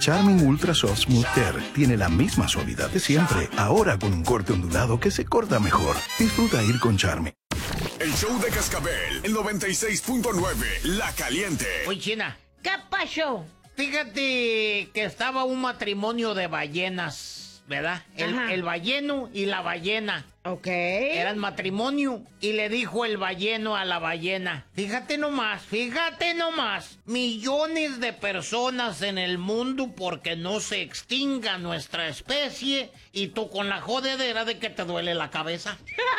Charmin Ultra Soft Smooth Tear tiene la misma suavidad de siempre, ahora con un corte ondulado que se corta mejor. Disfruta ir con Charmin. El show de Cascabel, el 96.9, La Caliente. Oye, China, ¿qué pasó? Fíjate que estaba un matrimonio de ballenas, ¿verdad? El balleno y la ballena. Ok. Eran matrimonio y le dijo el balleno a la ballena: fíjate nomás, millones de personas en el mundo porque no se extinga nuestra especie y tú con la jodedera de que te duele la cabeza.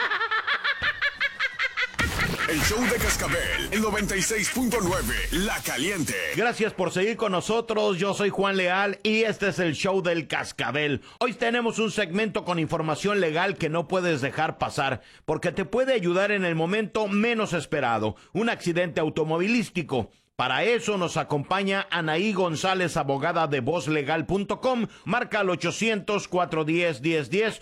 El show de Cascabel, el 96.9, La Caliente. Gracias por seguir con nosotros, yo soy Juan Leal y este es el show del Cascabel. Hoy tenemos un segmento con información legal que no puedes dejar pasar, porque te puede ayudar en el momento menos esperado, un accidente automovilístico. Para eso nos acompaña Anaí González, abogada de VozLegal.com. Marca al 800-410-1010,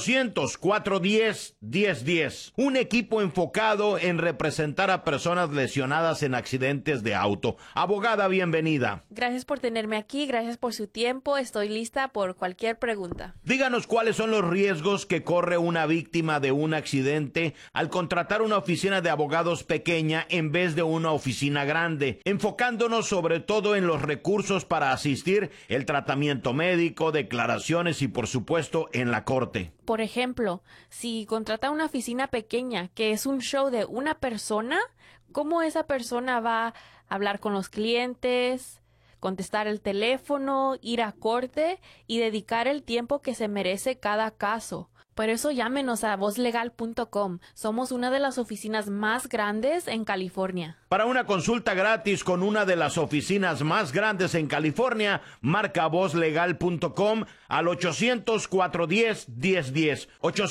800-410-1010. Un equipo enfocado en representar a personas lesionadas en accidentes de auto. Abogada, bienvenida. Gracias por tenerme aquí, gracias por su tiempo. Estoy lista por cualquier pregunta. Díganos cuáles son los riesgos que corre una víctima de un accidente al contratar una oficina de abogados pequeña en vez de una oficina grande, enfocándonos sobre todo en los recursos para asistir, el tratamiento médico, declaraciones y por supuesto en la corte. Por ejemplo, si contrata una oficina pequeña que es un show de una persona, ¿cómo esa persona va a hablar con los clientes, contestar el teléfono, ir a corte y dedicar el tiempo que se merece cada caso? Por eso llámenos a VozLegal.com. Somos una de las oficinas más grandes en California. Para una consulta gratis con una de las oficinas más grandes en California, marca VozLegal.com al 800-410-1010.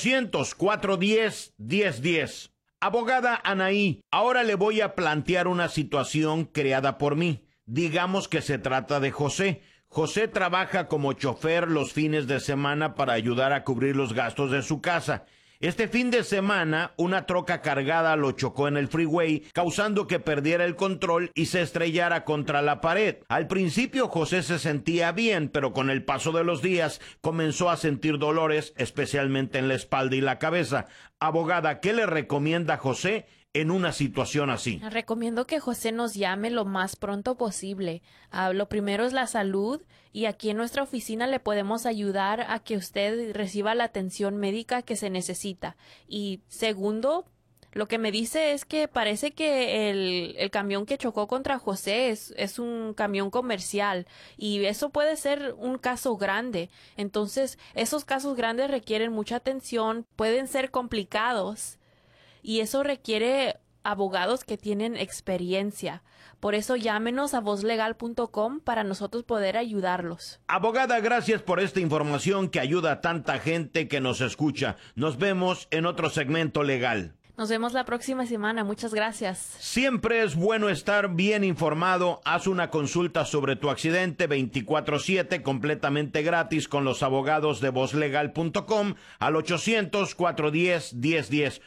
800-410-1010. Abogada Anaí, ahora le voy a plantear una situación creada por mí. Digamos que se trata de José. José trabaja como chofer los fines de semana para ayudar a cubrir los gastos de su casa. Este fin de semana, una troca cargada lo chocó en el freeway, causando que perdiera el control y se estrellara contra la pared. Al principio José se sentía bien, pero con el paso de los días comenzó a sentir dolores, especialmente en la espalda y la cabeza. Abogada, ¿qué le recomienda a José en una situación así? Recomiendo que José nos llame lo más pronto posible. Lo primero es la salud y aquí en nuestra oficina le podemos ayudar a que usted reciba la atención médica que se necesita. Y segundo, lo que me dice es que parece que el camión que chocó contra José es un camión comercial y eso puede ser un caso grande. Entonces, esos casos grandes requieren mucha atención, pueden ser complicados. Y eso requiere abogados que tienen experiencia. Por eso llámenos a VozLegal.com para nosotros poder ayudarlos. Abogada, gracias por esta información que ayuda a tanta gente que nos escucha. Nos vemos en otro segmento legal. Nos vemos la próxima semana. Muchas gracias. Siempre es bueno estar bien informado. Haz una consulta sobre tu accidente 24/7 completamente gratis con los abogados de VozLegal.com al 800-410-1010.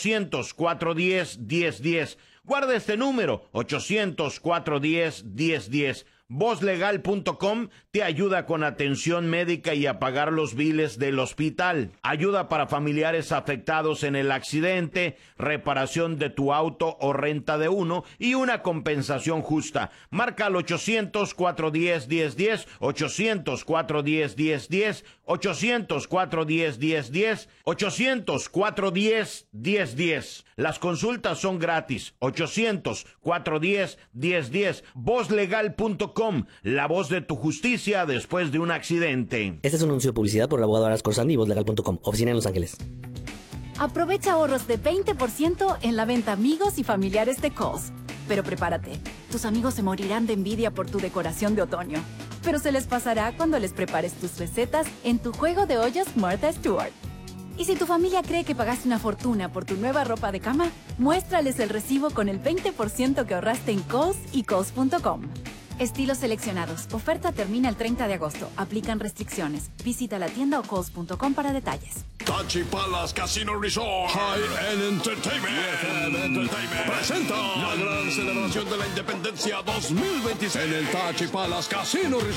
800-410-1010. Guarda este número, 800-410-1010. VozLegal.com te ayuda con atención médica y a pagar los biles del hospital. Ayuda para familiares afectados en el accidente, reparación de tu auto o renta de uno y una compensación justa. Marca al 800-410-1010, 800-410-1010, 800-410-1010, 800-410-1010. Las consultas son gratis. 800-410-1010. VozLegal.com. La voz de tu justicia después de un accidente. Este es un anuncio de publicidad por el abogado Aras Corsandi y VozLegal.com. Oficina en Los Ángeles. Aprovecha ahorros de 20% en la venta amigos y familiares de Kohl's. Pero prepárate, tus amigos se morirán de envidia por tu decoración de otoño. Pero se les pasará cuando les prepares tus recetas en tu juego de ollas Martha Stewart. Y si tu familia cree que pagaste una fortuna por tu nueva ropa de cama, muéstrales el recibo con el 20% que ahorraste en Kohl's y Kohl's.com. Estilos seleccionados. Oferta termina el 30 de agosto. Aplican restricciones. Visita la tienda o Kohl's.com para detalles. Tachi Palace Casino Resort High-End Entertainment presenta la gran celebración de la Independencia 2026 en el Tachi Palace Casino Resort.